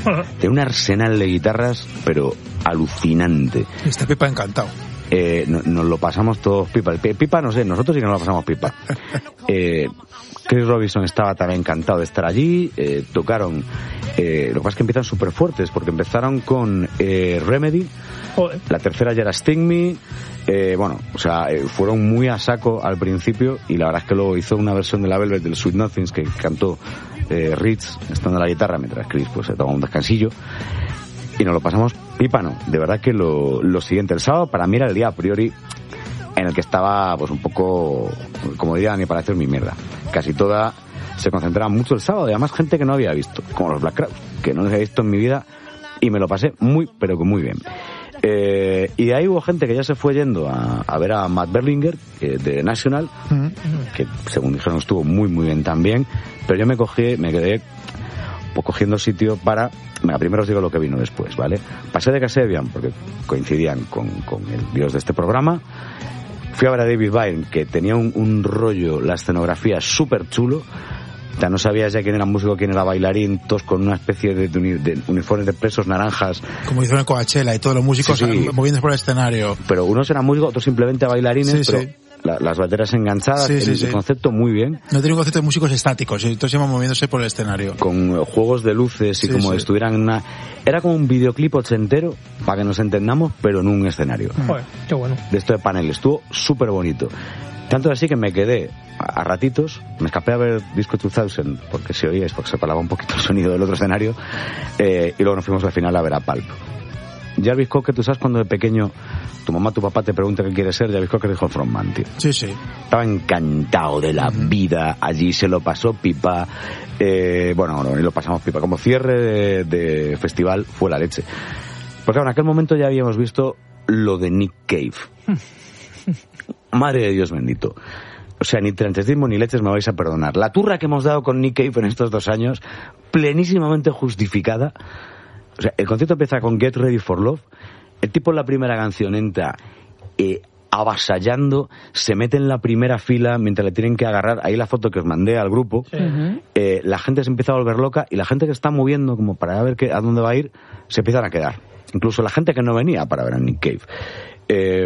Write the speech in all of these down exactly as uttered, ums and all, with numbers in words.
Tiene un arsenal de guitarras, pero alucinante. Está Pipa encantado. Eh, no, nos lo pasamos todos pipa. Pipa, no sé, nosotros sí que nos lo pasamos pipa. Eh, Chris Robinson estaba también encantado de estar allí. Eh, tocaron, eh, lo que pasa es que empiezan súper fuertes, porque empezaron con eh, Remedy. Joder. La tercera ya era Sting Me. Eh, bueno, o sea, eh, fueron muy a saco al principio, y la verdad es que luego hizo una versión de la Velvet del Sweet Nothings que cantó eh, Ritz estando en la guitarra, mientras Chris pues se tomó un descansillo. Y nos lo pasamos pípano. De verdad que lo, lo siguiente, el sábado para mí era el día a priori en el que estaba pues un poco, como diría mi parecer, mi mierda. Casi toda se concentraba mucho el sábado, y además gente que no había visto, como los Black Crowes, que no les había visto en mi vida, y me lo pasé muy, pero que muy bien. Eh, y de ahí hubo gente que ya se fue yendo a, a ver a Matt Berlinger, eh, de National, mm-hmm. que según dijeron estuvo muy, muy bien también, pero yo me cogí, me quedé pues cogiendo sitio para... Venga, primero os digo lo que vino después, ¿vale? Pasé de Kasabian, porque coincidían con, con el dios de este programa. Fui a ver a David Byrne, que tenía un, un rollo, la escenografía súper chulo. O sea, no sabías ya quién era músico, quién era bailarín, todos con una especie de, de, uni, de uniformes de presos naranjas. Como hicieron en Coachella, y todos los músicos sí, sí. moviéndose por el escenario. Pero unos eran músicos, otros simplemente bailarines, sí, pero... Sí. La, las bateras enganchadas, sí, sí, el sí. concepto muy bien. No tenía un concepto de músicos estáticos, entonces iban moviéndose por el escenario. Con uh, juegos de luces y sí, como sí. estuvieran en una... Era como un videoclip ochentero, para que nos entendamos, pero en un escenario. Joder, qué bueno. De esto de panel, estuvo súper bonito. Tanto así que me quedé a, a ratitos, me escapé a ver Disco dos mil, porque si oíais, porque se paraba un poquito el sonido del otro escenario, eh, y luego nos fuimos al final a ver a Pulp. Jarvis Cocker, tú sabes cuando de pequeño tu mamá, tu papá te pregunta qué quieres ser, Jarvis Cocker dijo frontman, tío. Sí, sí. Estaba encantado de la uh-huh. vida, allí se lo pasó pipa, eh, bueno, no, y lo pasamos pipa, como cierre de, de festival fue la leche. Porque en aquel momento ya habíamos visto lo de Nick Cave. Madre de Dios bendito. O sea, ni trentetismo ni leches me vais a perdonar. La turra que hemos dado con Nick Cave en estos dos años, plenísimamente justificada. O sea, el concierto empieza con Get Ready for Love. El tipo en la primera canción entra eh, avasallando, se mete en la primera fila mientras le tienen que agarrar. Ahí la foto que os mandé al grupo. Sí. Eh, la gente se empieza a volver loca, y la gente que está moviendo como para ver qué, a dónde va a ir, se empiezan a quedar. Incluso la gente que no venía para ver a Nick Cave. Eh,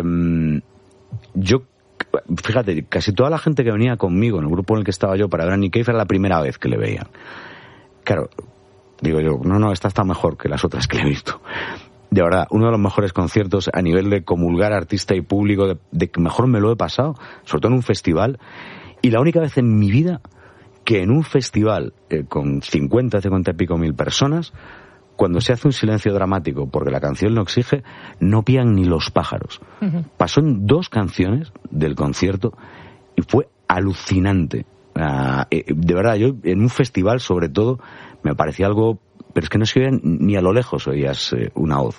yo, fíjate, casi toda la gente que venía conmigo en el grupo en el que estaba yo para ver a Nick Cave era la primera vez que le veían. Claro, digo yo, no, no, esta está mejor que las otras que le he visto. De verdad, uno de los mejores conciertos a nivel de comulgar artista y público, de, de que mejor me lo he pasado, sobre todo en un festival. Y la única vez en mi vida que en un festival eh, con cincuenta, cincuenta y pico mil personas, cuando se hace un silencio dramático porque la canción lo exige, no pían ni los pájaros. Uh-huh. Pasó en dos canciones del concierto y fue alucinante. Uh, eh, de verdad, yo en un festival sobre todo me parecía algo, pero es que no se oía ni a lo lejos, oías eh, una voz.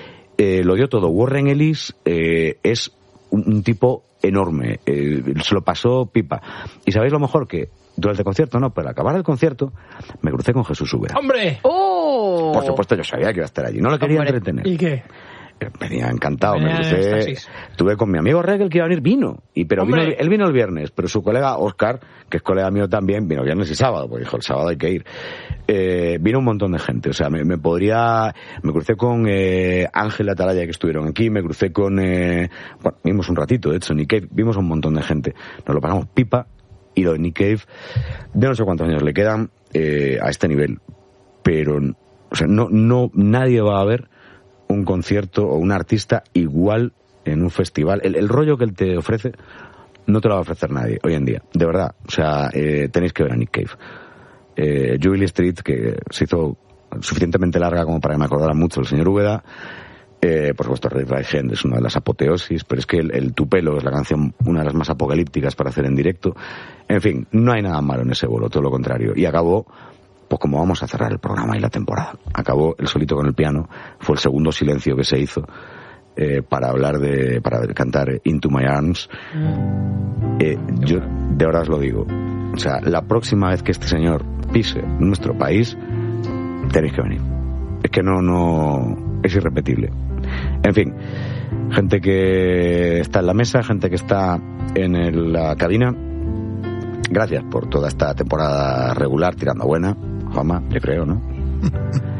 Eh, lo dio todo. Warren Ellis eh, es un, un tipo enorme, eh, se lo pasó pipa. Y sabéis lo mejor, que durante el concierto, no, pero al acabar el concierto me crucé con Jesús Úbeda. ¡Hombre! ¡Oh! Por supuesto, yo sabía que iba a estar allí, no lo quería Hombre. entretener. ¿Y qué? Venía encantado, Venía me crucé, estuve con mi amigo Regel, que iba a venir, vino, y pero vino, él vino el viernes, pero su colega Oscar, que es colega mío también, vino viernes y sábado, porque dijo, el sábado hay que ir. Eh, vino un montón de gente, o sea, me, me podría, me crucé con eh, Ángel Atalaya, que estuvieron aquí, me crucé con, eh, bueno, vimos un ratito, de hecho, Nick Cave, vimos un montón de gente, nos lo pasamos pipa, y lo de Nick Cave, de no sé cuántos años le quedan eh, a este nivel, pero, o sea, no, no, nadie va a ver un concierto o un artista igual en un festival. El, el rollo que él te ofrece no te lo va a ofrecer nadie hoy en día, de verdad. O sea, eh, tenéis que ver a Nick Cave. Eh, Jubilee Street, que se hizo suficientemente larga como para que me acordara mucho el señor Úbeda. Eh, por supuesto, Red Right Hand es una de las apoteosis, pero es que el, el Tupelo es la canción, una de las más apocalípticas para hacer en directo. En fin, no hay nada malo en ese bolo, todo lo contrario. Y acabó, pues como vamos a cerrar el programa y la temporada. Acabó el solito con el piano, fue el segundo silencio que se hizo eh, para hablar de, para cantar Into My Arms. Eh, yo de verdad os lo digo, o sea, la próxima vez que este señor pise nuestro país, tenéis que venir. Es que no, no, es irrepetible. En fin, gente que está en la mesa, gente que está en el, la cabina, gracias por toda esta temporada regular, tirando buena, Juanma, yo creo, ¿no?